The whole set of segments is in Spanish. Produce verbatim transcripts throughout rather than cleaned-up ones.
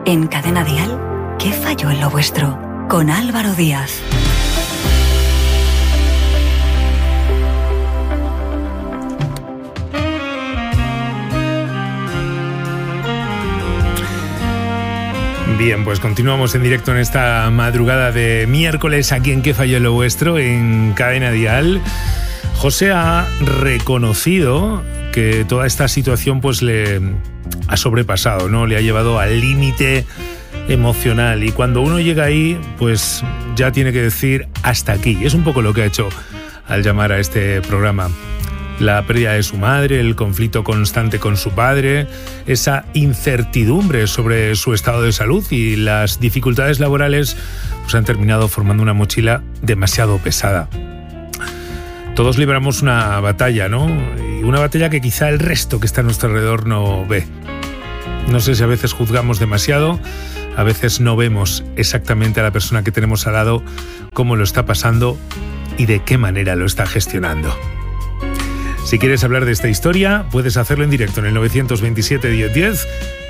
En Cadena Dial, ¿qué falló en lo vuestro? Con Álvaro Díaz. Bien, pues continuamos en directo en esta madrugada de miércoles aquí en ¿Qué falló en lo vuestro? En Cadena Dial. José ha reconocido que toda esta situación pues le ha sobrepasado, ¿no? Le ha llevado al límite emocional, y cuando uno llega ahí pues ya tiene que decir hasta aquí. Es un poco lo que ha hecho al llamar a este programa. La pérdida de su madre, el conflicto constante con su padre, esa incertidumbre sobre su estado de salud y las dificultades laborales pues han terminado formando una mochila demasiado pesada. Todos libramos una batalla, ¿no? Y una batalla que quizá el resto que está a nuestro alrededor no ve. No sé si a veces juzgamos demasiado, a veces no vemos exactamente a la persona que tenemos al lado cómo lo está pasando y de qué manera lo está gestionando. Si quieres hablar de esta historia, puedes hacerlo en directo en el nueve dos siete, diez diez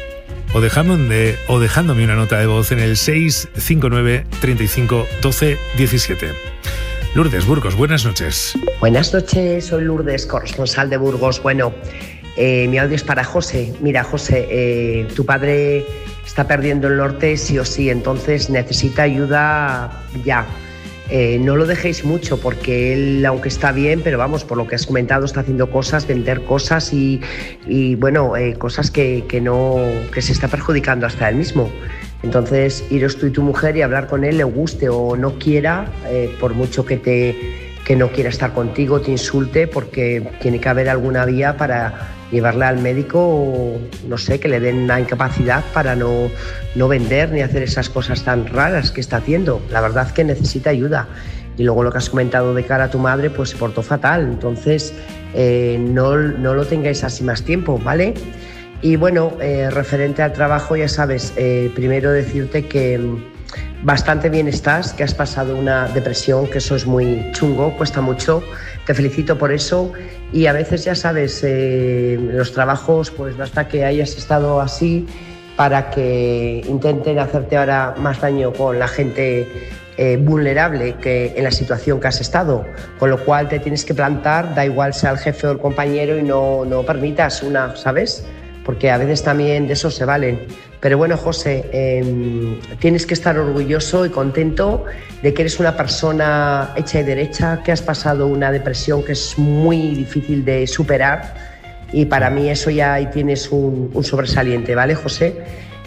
o dejándome, o dejándome una nota de voz en el seis cinco nueve, treinta y cinco, doce, diecisiete. Lourdes Burgos, buenas noches. Buenas noches, soy Lourdes, corresponsal de Burgos. Bueno, eh, mi audio es para José. Mira, José, eh, tu padre está perdiendo el norte sí o sí, entonces necesita ayuda ya. Eh, no lo dejéis mucho porque él, aunque está bien, pero vamos, por lo que has comentado, está haciendo cosas, vender cosas y, y bueno, eh, cosas que, que, no, que se está perjudicando hasta él mismo. Entonces, iros tú y tu mujer y hablar con él, le guste o no quiera, eh, por mucho que, te, que no quiera estar contigo, te insulte, porque tiene que haber alguna vía para llevarle al médico o, no sé, que le den una incapacidad para no, no vender ni hacer esas cosas tan raras que está haciendo. La verdad es que necesita ayuda. Y luego lo que has comentado de cara a tu madre, pues se portó fatal. Entonces, eh, no, no lo tengáis así más tiempo, ¿vale? Y bueno, eh, referente al trabajo, ya sabes, eh, primero decirte que bastante bien estás, que has pasado una depresión, que eso es muy chungo, cuesta mucho. Te felicito por eso. Y a veces, ya sabes, eh, los trabajos, pues basta que hayas estado así para que intenten hacerte ahora más daño con la gente eh, vulnerable que en la situación que has estado. Con lo cual te tienes que plantar, da igual sea el jefe o el compañero, y no, no permitas una, ¿sabes? Porque a veces también de eso se valen. Pero bueno, José, eh, tienes que estar orgulloso y contento de que eres una persona hecha y derecha, que has pasado una depresión que es muy difícil de superar, y para mí eso ya ahí tienes un, un sobresaliente, ¿vale, José?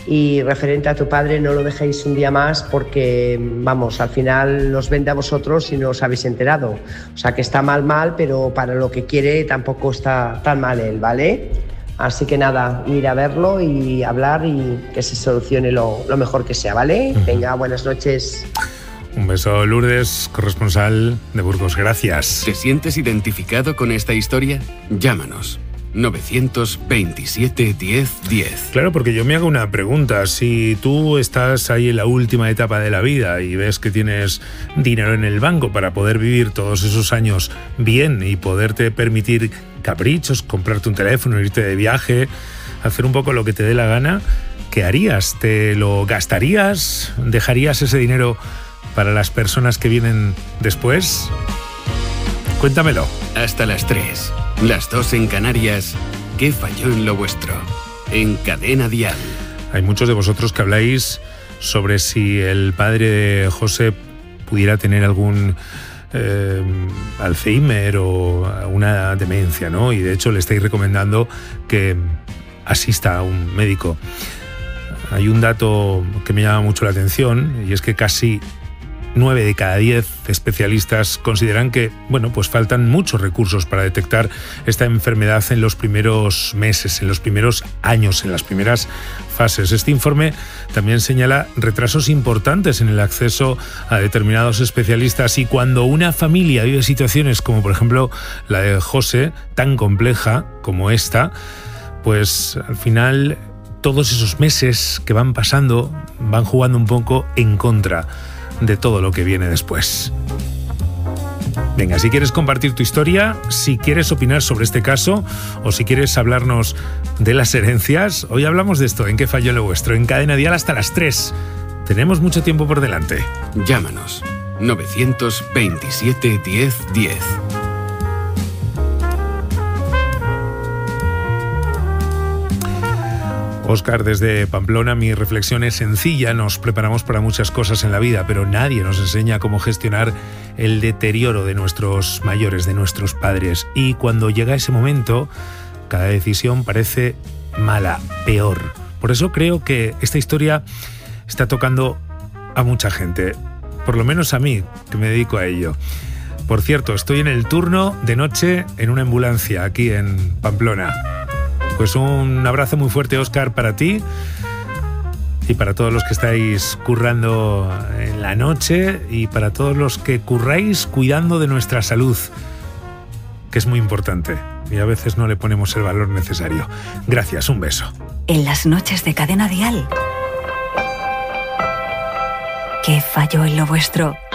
Y referente a tu padre, no lo dejéis un día más porque, vamos, al final nos vende a vosotros y no os habéis enterado. O sea, que está mal, mal, pero para lo que quiere tampoco está tan mal él, ¿vale? Así que nada, ir a verlo y hablar y que se solucione lo, lo mejor que sea, ¿vale? Uh-huh. Venga, buenas noches. Un beso, Lourdes, corresponsal de Burgos. Gracias. ¿Te sientes identificado con esta historia? Llámanos. nueve veintisiete, diez, diez. Claro, porque yo me hago una pregunta. Si tú estás ahí en la última etapa de la vida y ves que tienes dinero en el banco para poder vivir todos esos años bien y poderte permitir caprichos, comprarte un teléfono, irte de viaje, hacer un poco lo que te dé la gana, ¿qué harías? ¿Te lo gastarías? ¿Dejarías ese dinero para las personas que vienen después? Cuéntamelo. Hasta las tres. Las dos en Canarias. ¿Qué falló en lo vuestro? En Cadena Dial. Hay muchos de vosotros que habláis sobre si el padre de José pudiera tener algún eh, Alzheimer o una demencia, ¿no? Y de hecho le estáis recomendando que asista a un médico. Hay un dato que me llama mucho la atención, y es que casi nueve de cada diez especialistas consideran que, bueno, pues faltan muchos recursos para detectar esta enfermedad en los primeros meses, en los primeros años, en las primeras fases. Este informe también señala retrasos importantes en el acceso a determinados especialistas, y cuando una familia vive situaciones como por ejemplo la de José, tan compleja como esta, pues al final todos esos meses que van pasando van jugando un poco en contra de todo lo que viene después. Venga, si quieres compartir tu historia, si quieres opinar sobre este caso o si quieres hablarnos de las herencias, hoy hablamos de esto, en ¿Qué falló lo vuestro? En Cadena Dial hasta las tres. Tenemos mucho tiempo por delante. Llámanos. novecientos veintisiete diez diez. Óscar, desde Pamplona, mi reflexión es sencilla. Nos preparamos para muchas cosas en la vida, pero nadie nos enseña cómo gestionar el deterioro de nuestros mayores, de nuestros padres. Y cuando llega ese momento, cada decisión parece mala, peor. Por eso creo que esta historia está tocando a mucha gente, por lo menos a mí, que me dedico a ello. Por cierto, estoy en el turno de noche en una ambulancia aquí en Pamplona. Pues un abrazo muy fuerte, Óscar, para ti y para todos los que estáis currando en la noche y para todos los que curráis cuidando de nuestra salud, que es muy importante y a veces no le ponemos el valor necesario. Gracias, un beso. En las noches de Cadena Dial, ¿qué falló en lo vuestro?